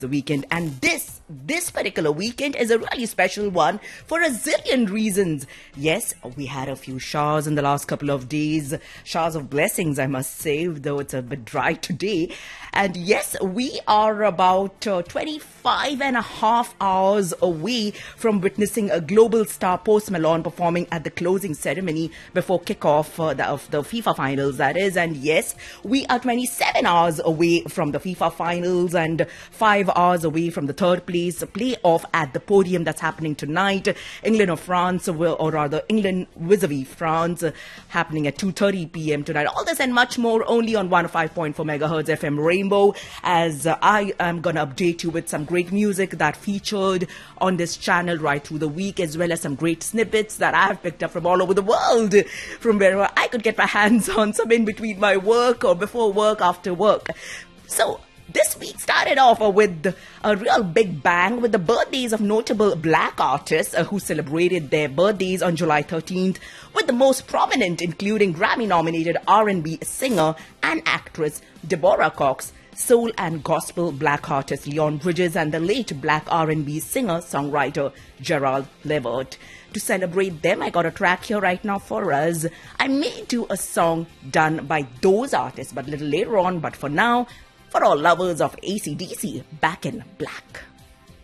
the weekend, and this particular weekend is a really special one for a zillion reasons. Yes, we had a few showers in the last couple of days, showers of blessings, I must say, though it's a bit dry today. And yes, we are about 25 and a half hours away from witnessing a global star Post Malone performing at the closing ceremony before kickoff of the FIFA finals, that is. And yes, we are 27 hours away from the FIFA finals and 5 hours away from the third place playoff at the podium that's happening tonight. England or France, or rather England vis-a-vis France, happening at 2:30 p.m. tonight. All this and much more only on 105.4 megahertz FM Rainbow, as I am going to update you with some great music that featured on this channel right through the week, as well as some great snippets that I have picked up from all over the world, from wherever I could get my hands on, some in between my work or before work, after work. So this week started off with a real big bang with the birthdays of notable black artists who celebrated their birthdays on July 13th, with the most prominent including Grammy-nominated R&B singer and actress Deborah Cox, soul and gospel black artist Leon Bridges, and the late black R&B singer-songwriter Gerald Levert. To celebrate them, I got a track here right now for us. I may do a song done by those artists, but a little later on. But for now, for all lovers of AC/DC, Back in Black.